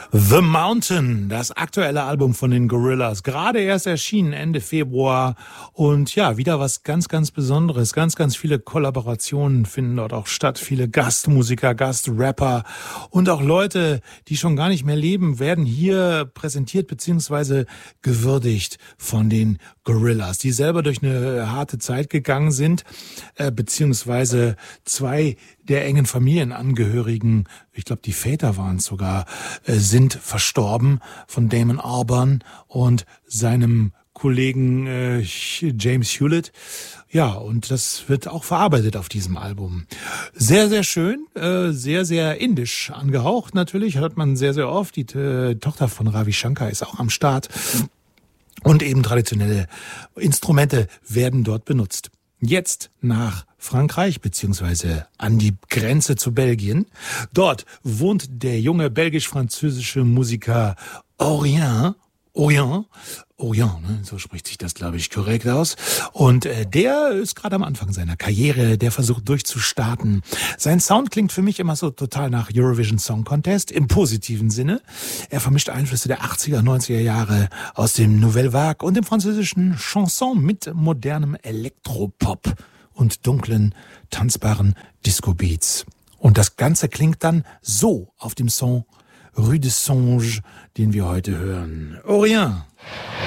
The Mountain, das aktuelle Album von den Gorillaz, gerade erst erschienen Ende Februar und ja, wieder was ganz, ganz Besonderes. Ganz, ganz viele Kollaborationen finden dort auch statt, viele Gastmusiker, Gastrapper und auch Leute, die schon gar nicht mehr leben, werden hier präsentiert bzw. gewürdigt von den Gorillaz, die selber durch eine harte Zeit gegangen sind, beziehungsweise zwei der engen Familienangehörigen, ich glaube die Väter waren es sogar, sind verstorben von Damon Albarn und seinem Kollegen James Hewlett. Ja, und das wird auch verarbeitet auf diesem Album. Sehr, sehr schön, sehr, sehr indisch angehaucht natürlich, hört man sehr, sehr oft. Die Tochter von Ravi Shankar ist auch am Start. Und eben traditionelle Instrumente werden dort benutzt. Jetzt nach Frankreich beziehungsweise an die Grenze zu Belgien. Dort wohnt der junge belgisch-französische Musiker Orient, ne? So spricht sich das, glaube ich, korrekt aus. Und der ist gerade am Anfang seiner Karriere, der versucht durchzustarten. Sein Sound klingt für mich immer so total nach Eurovision Song Contest, im positiven Sinne. Er vermischt Einflüsse der 80er, 90er Jahre aus dem Nouvelle Vague und dem französischen Chanson mit modernem Elektropop und dunklen, tanzbaren Disco-Beats. Und das Ganze klingt dann so auf dem Song Rue de Songe, den wir heute hören. Orient.